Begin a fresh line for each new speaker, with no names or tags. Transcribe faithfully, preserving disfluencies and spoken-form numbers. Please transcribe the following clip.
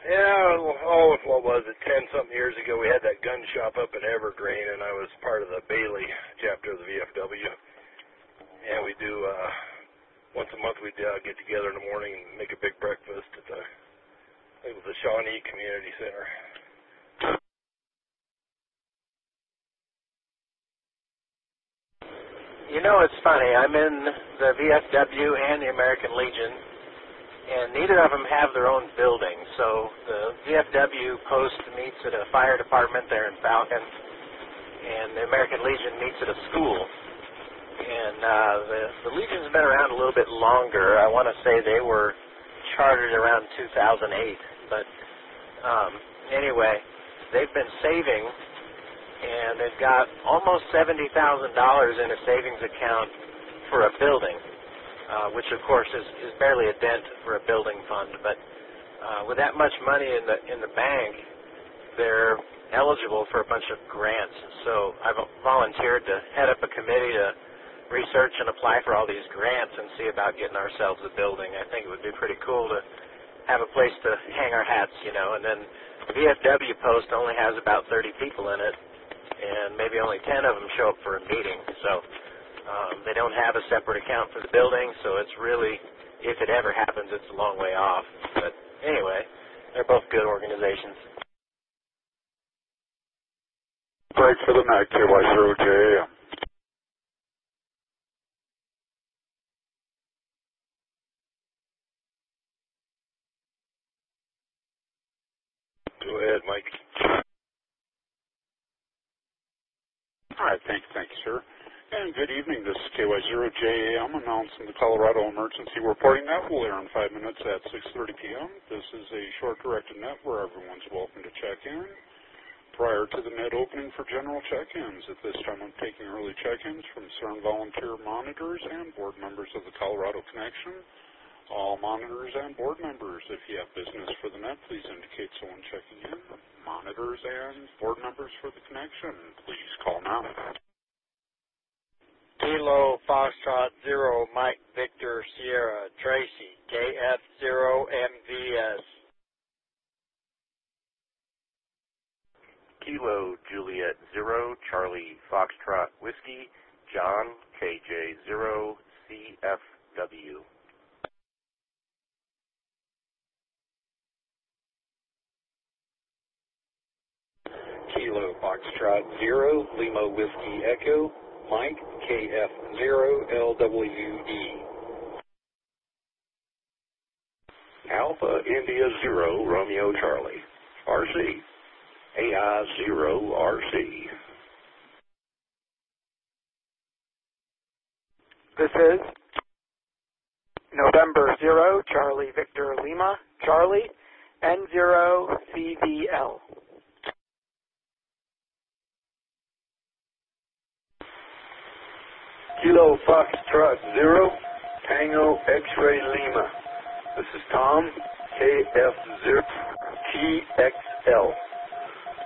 Yeah, oh, what was it, ten-something years ago, we had that gun shop up in Evergreen, and I was part of the Bailey chapter of the V F W. And we do, uh, once a month we'd uh, get together in the morning and make a big breakfast at the, I think it was the Shawnee Community Center.
You know, it's funny. I'm in the V F W and the American Legion, and neither of them have their own building. So the V F W post meets at a fire department there in Falcon, and the American Legion meets at a school. And uh, the, the Legion's been around a little bit longer. I want to say they were chartered around two thousand eight. But um, anyway, they've been saving, and they've got almost seventy thousand dollars in a savings account for a building, uh, which of course is, is barely a dent for a building fund. But uh, with that much money in the in the bank, they're eligible for a bunch of grants. So I've volunteered to head up a committee to research and apply for all these grants and see about getting ourselves a building. I think it would be pretty cool to have a place to hang our hats, you know. And then the V F W post only has about thirty people in it, and maybe only ten of them show up for a meeting. So um, they don't have a separate account for the building, so it's really, if it ever happens, it's a long way off. But anyway, they're both good organizations.
Break for the night, K Y zero J A M.
Go ahead, Mike.
All right, thank you, thank you, sir. And good evening. This is K Y zero J A M announcing the Colorado Emergency Reporting Net will air in five minutes at six thirty p m This is a short directed net where everyone's welcome to check in. Prior to the net opening for general check-ins, at this time I'm taking early check-ins from C E R N volunteer monitors and board members of the Colorado Connection. All monitors and board members, if you have business for the net, please indicate so when checking in. Monitors and board members for the connection, please call now.
Kilo Foxtrot Zero Mike Victor Sierra Tracy K F zero M V S.
Kilo Juliet Zero Charlie Foxtrot Whiskey John K J Zero C F W.
Kilo Foxtrot Zero Lima Whiskey Echo Mike K F zero L W D.
Alpha India Zero Romeo Charlie R C A I Zero R C.
This is November Zero Charlie Victor Lima Charlie N zero C V L.
Kilo Foxtrot Zero, Tango X-Ray Lima. This is Tom, K F zero T X L.